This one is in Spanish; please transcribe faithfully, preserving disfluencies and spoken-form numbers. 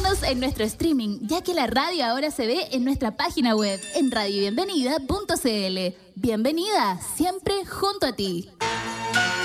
seguirnos en nuestro streaming, ya que la radio ahora se ve en nuestra página web, en radio bienvenida punto c l. Bienvenida, siempre junto a ti.